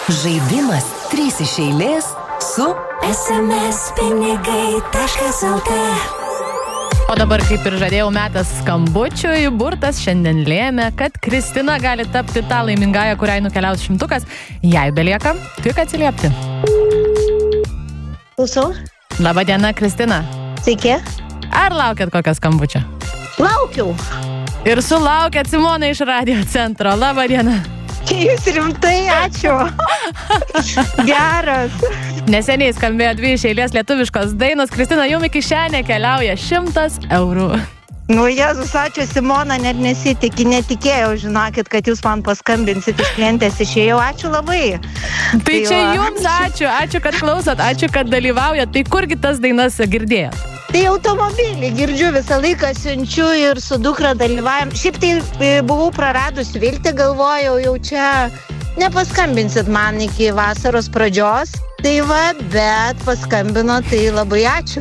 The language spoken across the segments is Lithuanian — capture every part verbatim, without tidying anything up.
Žaidimas trys iš eilės su es em es pinigai taškas lt. O dabar, kaip ir žadėjau, metas skambučiui. Burtas šiandien lėmė, kad Kristina gali tapti tą laimingąją, kuriai nukeliaus šimtukas. Jai belieka tik atsiliepti. Klausau. Labą dieną, Kristina. Sveiki. Ar laukiat kokio skambučio? Laukiau. Ir sulaukėt Simona iš radio centro. Labą dieną. Jūs rimtai, ačiū. Geras. Neseniai skambėjo dvi iš eilės lietuviškos dainos. Kristina, jum į kišenę keliauja šimtas eurų. Nu, Jėzus, ačiū, Simona, net nesitiki, netikėjau, žinokit, kad jūs man paskambinsit iš klientės, išėjau, ačiū labai. Tai, tai čia va. Jums ačiū, ačiū, kad klausot, ačiū, kad dalyvaujat. Tai kurgi tas dainas girdėjot? Tai automobilį girdžiu, visą laiką siunčiu ir su dukra dalyvaujam. Šiaip tai buvau praradus viltį, galvojau, jau čia nepaskambinsit man iki vasaros pradžios. Tai va, bet paskambino, tai labai ačiū.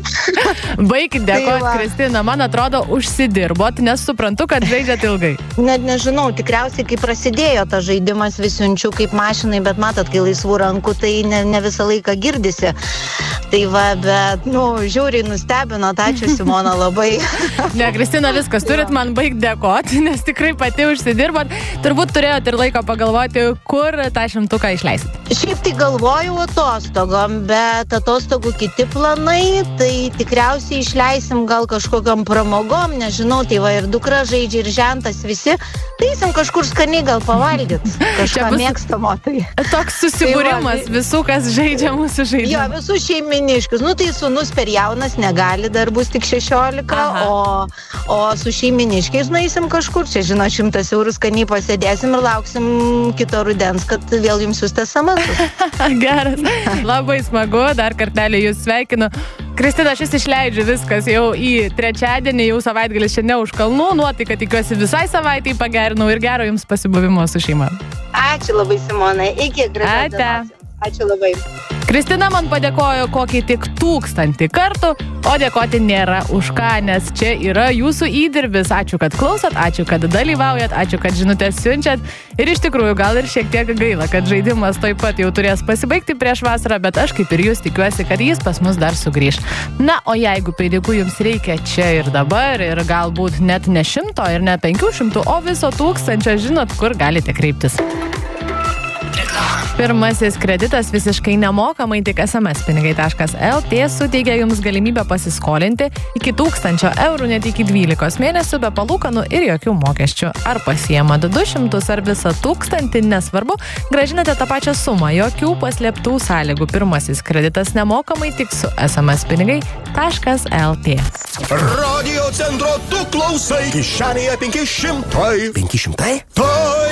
Baikit dėkot, Tai va. Kristina, man atrodo, užsidirbot, nes suprantu, kad žaidžiat ilgai. Net nežinau, tikriausiai, kai prasidėjo tas žaidimas, vis siunčiu kaip mašinai, bet matot, kai laisvų rankų, tai ne, ne visą laiką girdisi. Tai va, bet, nu, žiauriai nustebinot, ačiū, Simona, labai. Ne, Kristina, viskas, turit man baigt dėkot, nes tikrai pati užsidirbot. Turbūt turėjot ir laiko pagalvoti, kur tą šimtuką išleisit. Šiaip tai galvojau atostogom, bet atostogų kiti planai, tai tikriausiai išleisim gal kažkokiam pramogom, nežinau, tai va ir dukra žaidžia ir žentas visi, tai eisim kažkur skaniai gal pavalgyt, kažką bus mėgstamo. Tai. Toks susibūrimas Tai va, visų, kas žaidžia mūsų Jo, žaidimą. visų šeiminiškius. Nu, tai sūnus per jaunas negali, dar bus tik šešiolika, o, o su šeiminiškiais nueisim kažkur. Čia, žino, šimtas eurų skaniai pasėdėsim ir lauksim kito rudens, kad vėl jums jūs testamentus. Geras, labai smagu, dar kartelį jūs sveikinu. Kristina, aš jūs išleidžiu viskas jau į trečiadienį, jau savaitgalis šiandien už kalnų, nuotaika tikiuosi visai savaitai pagerinau ir gero jums pasibuvimo su šeima. Ačiū labai, Simonai, iki gražios Ate. dienos. Ačiū labai. Kristina man padėkojo kokį tik tūkstantį kartų, o dėkoti nėra už ką, nes čia yra jūsų įdirbis. Ačiū, kad klausot, ačiū, kad dalyvaujat, ačiū, kad žinutės siunčiat. Ir iš tikrųjų gal ir šiek tiek gaila, kad žaidimas taip pat jau turės pasibaigti prieš vasarą, bet aš kaip ir jūs tikiuosi, kad jis pas mus dar sugrįš. Na, o jeigu pinigų jums reikia čia ir dabar, ir galbūt net ne šimto ir ne penkių šimtų, o viso tūkstančio, žinot, kur galite kreiptis. Pirmasis kreditas visiškai nemokamai, tik es em es pinigai taškas lt suteikia jums galimybę pasiskolinti iki tūkstančio eurų net iki dvylikos mėnesių be palūkanų ir jokių mokesčių. Ar pasiemat du šimtus ar visą tūkstantį, nesvarbu, gražinate tą pačią sumą, jokių paslėptų sąlygų. Pirmasis kreditas nemokamai tik su es em es pinigai taškas lt. Radio centro tu klausai, kišenėje penki šimtai. penki šimtai? Taip.